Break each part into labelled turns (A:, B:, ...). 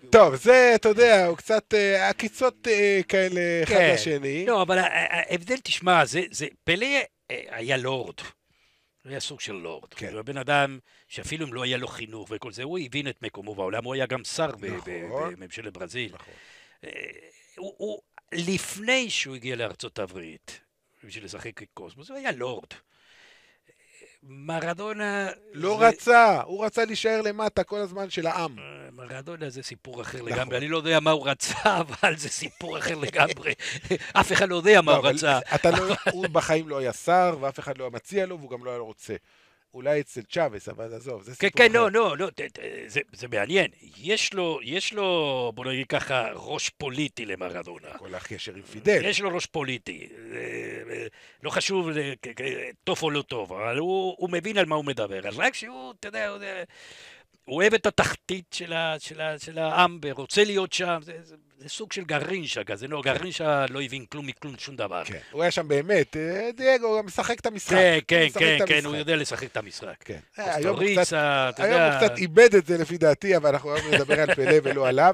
A: טוב, זה, אתה יודע, הוא קצת עקיצות כאלה אחד
B: כן,
A: לשני.
B: לא, אבל ההבדל, תשמע, פלא היה לורד. הוא היה סוג של לורד.
A: כן,
B: הוא הבן אדם שאפילו אם לא היה לו חינוך וכל זה, הוא הבין את מקומו בעולם, הוא היה גם שר
A: נכון,
B: בממשלת ברזיל.
A: נכון.
B: אה, לפני שהוא הגיע לארצות הברית, בשביל לשחק קוסמוס, הוא היה לורד. מרדונה
A: לא
B: זה...
A: רצה, הוא רצה להישאר למטה כל הזמן של העם.
B: מרדונה זה סיפור אחר לגמרי,
A: נכון.
B: אני לא יודע מה הוא רצה, אבל זה סיפור אחר לגמרי. אף אחד לא יודע מה
A: לא,
B: הוא
A: אבל
B: רצה.
A: אתה לא, הוא בחיים לא היה שר, ואף אחד לא היה מציע לו, והוא גם לא היה רוצה. אולי אצל צ'אבס, אבל עזוב, זה
B: כן,
A: סיפור
B: כן,
A: אחר.
B: לא, זה מעניין. יש לו, בוא נגיד ככה, ראש פוליטי למרדונה.
A: כל הקשר עם פידל.
B: יש לו ראש פוליטי. לא חשוב, טוב או לא טוב, אבל הוא מבין על מה הוא מדבר. אז רק שהוא, אתה יודע, הוא אוהב את התחתית של העם ורוצה להיות שם. זה סוג של גרינצ'ה כזה, לא,
A: כן,
B: גרינצ'ה לא הבין כלום מכלום, שום דבר.
A: כן. הוא היה שם באמת, דייגו גם משחק את המשחק.
B: כן,
A: הוא
B: כן,
A: משחק
B: כן,
A: את
B: כן, הוא
A: המשחק.
B: יודע לשחק את המשחק.
A: כן.
B: קוסטוריצה, אתה
A: היום הוא
B: יודע.
A: קצת איבד את זה לפי דעתי, אבל אנחנו היום נדבר על פלא ולא עליו.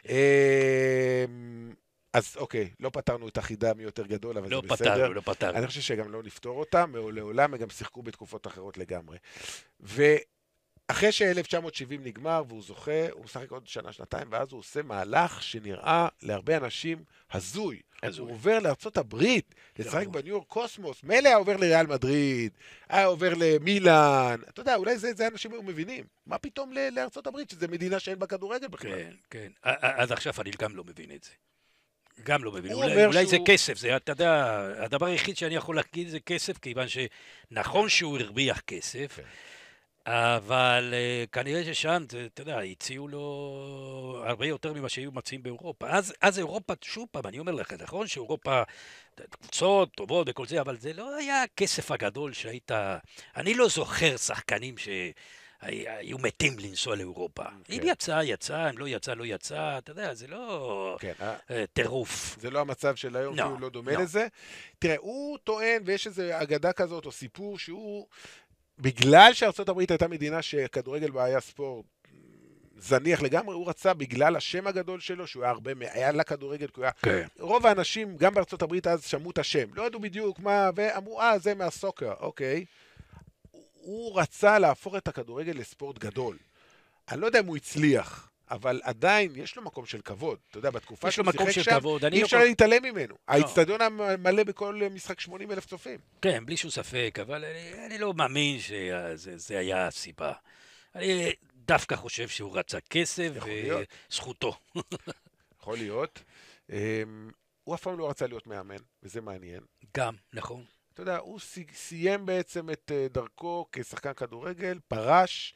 A: אז אוקיי, לא פתרנו את החידה מי יותר גדול, אבל זה בסדר.
B: לא פתרנו.
A: אני חושב שגם לא נפתור אותה, לעולם הם גם שיחקו בתקופות אחרות לגמרי. ואחרי ש-1970 נגמר והוא זוכה, הוא משחק עוד שנה, שנתיים, ואז הוא עושה מהלך שנראה להרבה אנשים הזוי. הוא עובר לארצות הברית, לשחק בניו יורק קוסמוס, מילא היה עובר לריאל מדריד, היה עובר למילאן, אתה יודע, אולי זה אנשים היו מבינים. מה פתאום לארצות הברית, שזו מדינה שאין בה כדורגל בכלל?
B: כן, כן. עד עכשיו אני גם לא מבין את זה. גם לא מבין.
A: הוא אומר
B: אולי זה
A: שהוא...
B: כסף, זה, אתה יודע, הדבר היחיד שאני יכול להגיד זה כסף, כיוון שנכון שהוא הרוויח כסף, אבל כנראה ששם, אתה יודע, הציעו לו הרבה יותר ממה שהיו מציעים באירופה. אז אירופה, שוב פעם, אני אומר לך, נכון שאירופה, קבוצות טובות וכל זה, אבל זה לא היה הכסף הגדול שהיית... אני לא זוכר שחקנים היו מתים לנסוע לאירופה. אם יצא, יצא, אם לא יצא, לא יצא, אתה יודע, זה לא טירוף.
A: זה לא המצב של היום, הוא לא דומה לזה. תראה, הוא טוען, ויש איזו אגדה כזאת, או סיפור שהוא, בגלל שארצות הברית הייתה מדינה שכדורגל בה היה ספורט זניח לגמרי, הוא רצה בגלל השם הגדול שלו, שהוא היה לה כדורגל, רוב האנשים, גם בארצות הברית אז, שמעו את השם, לא ידעו בדיוק מה, ואמרו, זה מהסוקר, אוקיי. הוא רצה להפוך את הכדורגל לספורט גדול. אני לא יודע אם הוא הצליח, אבל עדיין יש לו מקום של כבוד. אתה יודע, בתקופה שהוא שיחק שם, אי אפשר להתעלם ממנו. האצטדיון מלא בכל משחק 80,000 צופים.
B: כן, בלי שום ספק, אבל אני לא מאמין שזה היה הסיבה. אני דווקא חושב שהוא רצה כסף וזכותו.
A: יכול להיות. הוא אף פעם לא רצה להיות מאמן, וזה מעניין.
B: גם, נכון.
A: אתה יודע, הוא סיים בעצם את דרכו כשחקן כדורגל, פרש,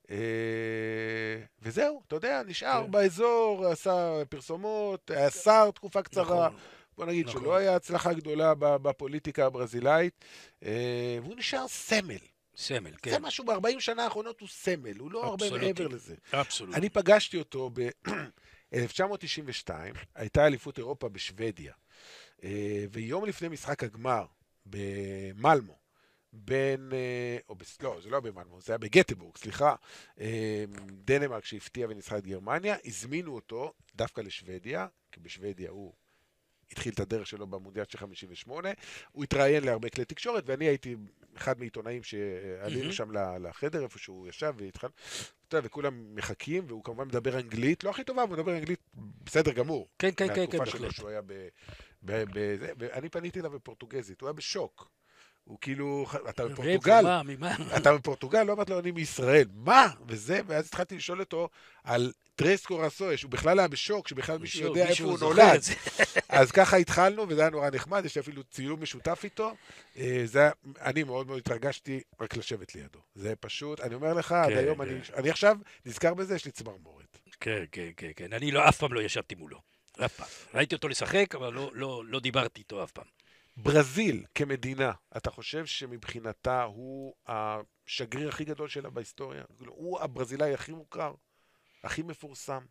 A: וזהו, אתה יודע, נשאר באזור, עשה פרסומות, היה שר תקופה קצרה, בוא נגיד שלא היה הצלחה גדולה בפוליטיקה הברזילאית, והוא נשאר סמל.
B: סמל, כן.
A: זה משהו ב-40 שנה האחרונות הוא סמל, הוא לא הרבה מעבר לזה.
B: אבסולוטי.
A: אני פגשתי אותו ב-1992, הייתה אליפות אירופה בשוודיה, ויום לפני משחק הגמר, במלמו, לא, זה לא במלמו, זה היה בגטבורג, סליחה, דנמרק שהפתיע וניצחה את גרמניה, הזמינו אותו דווקא לשוודיה, כי בשוודיה הוא התחיל את הדרך שלו במונדיאל של 58, הוא התראיין להרבה כלי תקשורת, ואני הייתי אחד מעיתונאים שעלינו שם לחדר, איפה שהוא ישב והתחלנו, וכולם מחכים, והוא כמובן מדבר אנגלית, לא הכי טובה, הוא מדבר אנגלית בסדר גמור.
B: כן, כן, כן,
A: מהתקופה שלו שהוא היה ואני פניתי אליו בפורטוגזית, הוא היה בשוק. הוא כאילו, אתה בפורטוגל? אתה בפורטוגל? לא אמרת לו, אני מישראל. מה? וזה, ואז התחלתי לשאול אותו על טרס קורסו, שהוא בכלל היה בשוק, שבכלל מישהו יודע איפה הוא נולד. אז ככה התחלנו, וזה היה נורא נחמד, יש אפילו צילום משותף איתו. אני מאוד מאוד התרגשתי רק לשבת לידו. זה פשוט, אני אומר לך, עד היום אני עכשיו נזכר בזה, יש לי צמרמורת.
B: כן, כן, כן, כן. אני אף פעם לא ישבתי מולו. אף פעם. ראיתי אותו לשחק, אבל לא דיברתי איתו אף פעם.
A: ברזיל כמדינה, אתה חושב שמבחינתה הוא השגריר הכי גדול שלה בהיסטוריה? הוא הברזילאי הכי מוכר, הכי מפורסם?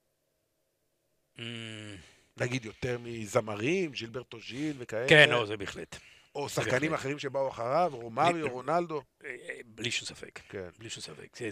A: נגיד יותר מזמרים, ז'ילברטו ז'יל וכאלה?
B: כן, לא, זה בהחלט.
A: או שחקנים אחרים שבאו אחריו, רומריו, רונלדו?
B: בלי שום ספק. בלי שום ספק.